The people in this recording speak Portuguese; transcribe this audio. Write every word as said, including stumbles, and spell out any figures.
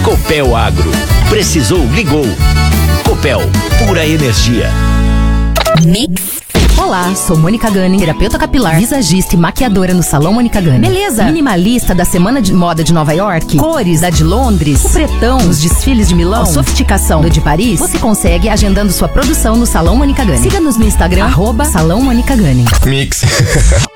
Copel Agro. Precisou, ligou. Copel, pura energia. Mix. Olá, sou Mônica Gunning, terapeuta capilar, visagista e maquiadora no Salão Mônica Gunning. Beleza? Minimalista da Semana de Moda de Nova York, cores da de Londres, o pretão nos desfiles de Milão, a sofisticação do de Paris, você consegue agendando sua produção no Salão Mônica Gunning. Siga-nos no Instagram, arroba Salão Mônica Gunning. Mix.